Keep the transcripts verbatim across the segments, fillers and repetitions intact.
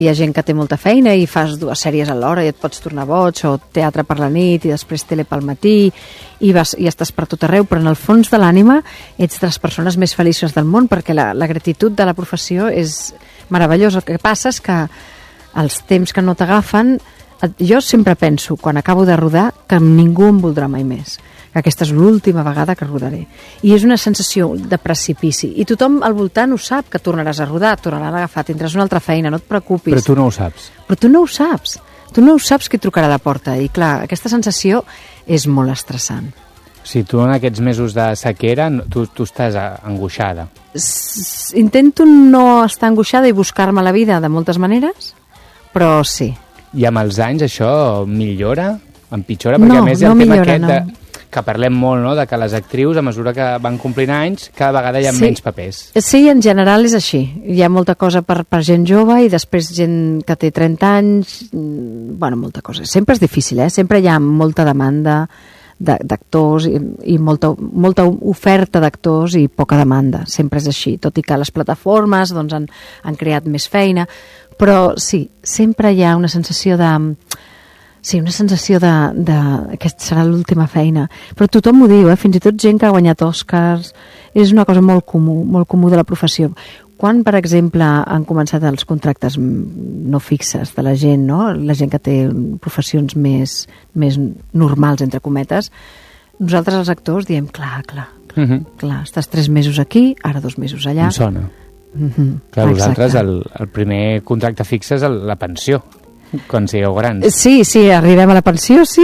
Hi ha gent que té molta feina i fas dues sèries alhora i et pots tornar boig, o teatre per la nit i després tele pel matí i, vas, i estàs per tot arreu, però en el fons de l'ànima ets de les persones més felices del món, perquè la, la gratitud de la professió és meravellosa. El que passa és que els temps que no t'agafen, jo sempre penso, quan acabo de rodar, que ningú em voldrà mai més, que aquesta és l'última vegada que rodaré. I és una sensació de precipici. I tothom al voltant ho sap, que tornaràs a rodar, tornaràs a agafar, tindràs una altra feina, no et preocupis. Però tu no ho saps. Però tu no ho saps. Tu no ho saps qui trucarà a la porta. I clar, aquesta sensació és molt estressant. O sigui, tu en aquests mesos de sequera, tu, tu estàs angoixada. S Intento no estar angoixada i buscar-me la vida de moltes maneres, però sí. I amb els anys això millora? Empitjora? Perquè no, a més hi ha no el tema millora, aquest no. de, que parlem molt, no?, de que les actrius, a mesura que van complint anys, cada vegada hi ha sí. menys papers. Sí, en general és així. Hi ha molta cosa per, per gent jove i després gent que té trenta anys, bueno, molta cosa. Sempre és difícil, eh? Sempre hi ha molta demanda d'actors i, i molta, molta oferta d'actors i poca demanda. Sempre és així, tot i que les plataformes doncs, han, han creat més feina. Però sí, sempre hi ha una sensació de... Sí, una sensació de, de que serà l'última feina. Però tothom ho diu, eh? Fins i tot gent que ha guanyat Oscars. És una cosa molt comú, molt comú de la professió. Quan, per exemple, han començat els contractes no fixes de la gent, no? La gent que té professions més, més normals, entre cometes, nosaltres els actors diem, clar, clar, clar, Uh-huh. clar, estàs tres mesos aquí, ara dos mesos allà. Em sona. Uh-huh. Clar, vosaltres el, el primer contracte fix és el, la pensió, quan sigueu grans. Sí, sí, arribem a la pensió, sí.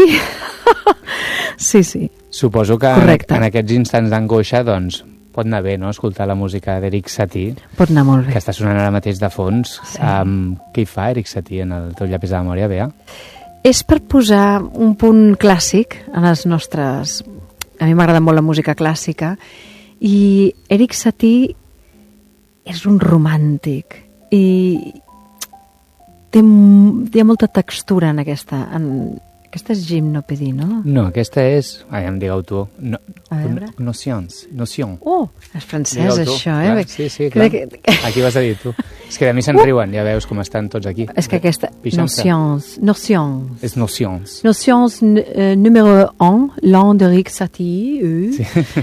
Sí, sí. Suposo que en, Correcte. en aquests instants d'angoixa, doncs, pot anar bé, no?, escoltar la música d'Eric Satie, Pot anar molt bé. que està sonant ara mateix de fons. Sí. Um, què hi fa Eric Satie en el teu llapis de memòria, Bea? És per posar un punt clàssic en les nostres... A mi m'agrada molt la música clàssica i Eric Satie és un romàntic i té, té molta textura en aquesta... En, aquesta és gimnopedie, no? No, aquesta és... Ai, em digueu tu. No, A veure. Nocions. Noció. Oh, és francès, Digueu tu, això, clar, eh? sí, sí, clar. Que... Aquí vas a dir tu. És que de mi se'n Uh! riuen, ja veus com estan tots aquí. És que aquesta... Pixant-se. Nocions. Nocions. És nocions. Nocions uh, número un, l'un d'Eric Satie, euh, Sí.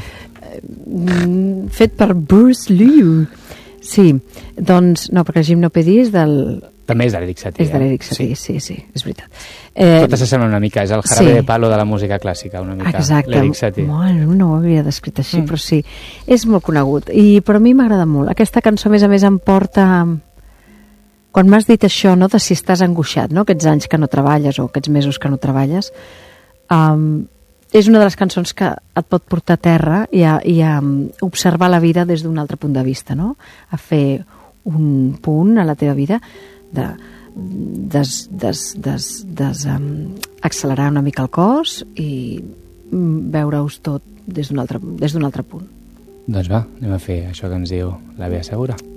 mm, fet per Bruce Liu. Sí, doncs, no, perquè el gimnopedie és del... També és d'Eric Satie. És de l'Eric eh? Satie, sí, sí, és veritat. Eh, Totes s'assemblen una mica, és el jarabe sí. de palo de la música clàssica, una mica. Exacte, L'Eric Satie. molt, no ho havia descrit així, Mm. però sí, és molt conegut. I, però a mi m'agrada molt. Aquesta cançó, a més a més, em porta... Quan m'has dit això, no?, de si estàs angoixat, no?, aquests anys que no treballes o aquests mesos que no treballes, um, és una de les cançons que et pot portar a terra i a, i a um, observar la vida des d'un altre punt de vista, no?, a fer un punt a la teva vida de des, des, des, des, um, accelerar una mica el cos i mm, veure-us tot des d'un altre, des d'un altre punt. Doncs va, anem a fer això que ens diu la Bea Segura.